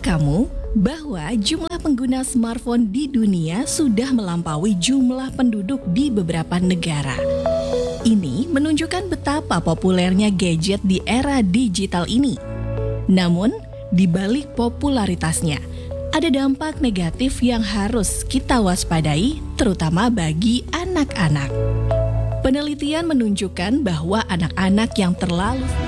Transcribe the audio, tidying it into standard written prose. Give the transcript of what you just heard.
kamu bahwa jumlah pengguna smartphone di dunia sudah melampaui jumlah penduduk di beberapa negara? Ini menunjukkan betapa populernya gadget di era digital ini. Namun, di balik popularitasnya, ada dampak negatif yang harus kita waspadai, terutama bagi anak-anak. Penelitian menunjukkan bahwa anak-anak yang terlalu